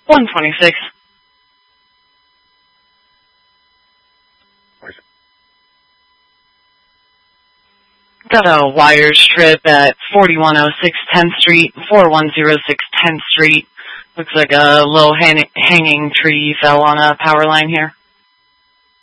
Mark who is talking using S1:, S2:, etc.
S1: 126. Got a wire strip at 4106 10th Street, 4106 10th Street. Looks like a low hanging tree fell on a power line here.